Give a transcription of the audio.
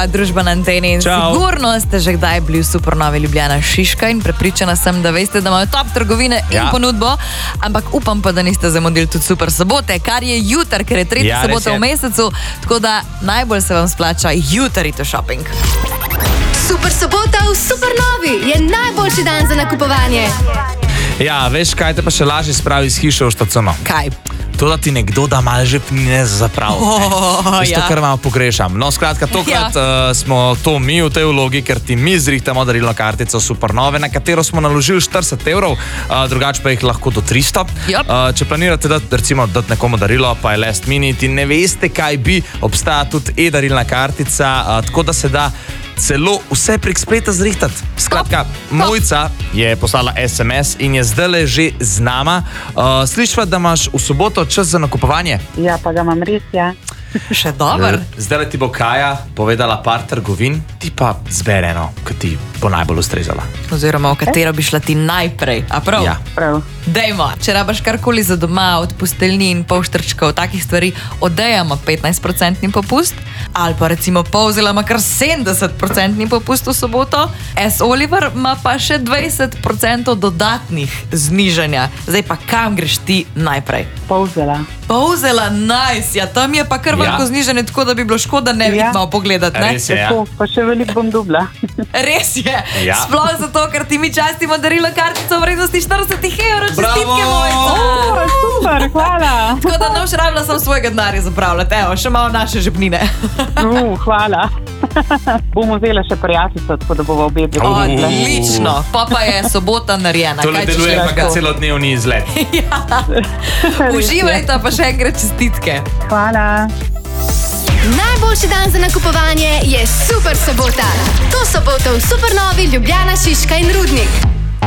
družba na Anteni. Sigurno ste že kdaj bili v Supernovi Ljubljana Šiška in prepričana sem, da veste, da imajo top trgovine in ponudbo, ampak upam pa, da niste zamudili tudi Super sobote, kar je jutr, ker je tretja sobota v mesecu, tako da najbolj se vam splača jutri to shopping. Super sobota v Supernovi je najboljši dan za nakupovanje. Ja, veš, kaj te pa še lažje spravi iz hiše v štacuno? Kaj? To, da ti nekdo da malo žepnine za zapravo. Veš to, kar malo pogrešam. No, skratka, tokrat smo to mi v tej vlogi, ker ti mi zrihtamo darilno kartico Supernove, na katero smo naložili 40 €, drugače pa jih lahko do 300. Če planirate dati nekomu darilo, pa je last minute in ne veste, kaj bi, obstaja tudi e-darilna kartica, tako da se da celo vse prek spleta zrihtati. Skratka, Mojca je poslala SMS in je zdajle že z nama. Slišva, da imaš v soboto čas za nakupovanje? Ja, pa ga imam res, ja. Še dober. Zdajle ti bo Kaja povedala par trgovin, ti pa zbere eno, ki ti bo najbolj ustrezala. Oziroma, v katero bi šla ti najprej, a prav? Ja. Prav. Dejmo, če rabaš karkoli za doma, od posteljnin, polštrčkov, takih stvari, odejamo 15% popust, ali pa recimo Polzela ima kar 70% popust v soboto, S. Oliver ima pa še 20% dodatnih znižanja. Zdaj pa kam greš ti najprej? Polzela, nice, ja, tam je pa kar veliko znižanje, tako da bi bilo škoda ne bi malo pogledati, ne? Res je, ja. Tako, pa še veliko bom dubla. Res je, sploh zato, ker ti mi častimo darilo kartico v vrednosti 40 €. Čestitke, Mojca! Super, hvala. Tako da noš rabila sem svojega denarja zapravljati, evo, še malo naše žepnine. Hvala. Bomo vzela še prijateljico, tako da bomo obe bili. Odlično, pa je sobota narejena. Tole deluje pa ga celodnevni izlet. Uživajte pa še enkrat čestitke. Hvala. Najboljši dan za nakupovanje je Super sobota. To soboto v Supernovi Ljubljana, Šiška in Rudnik.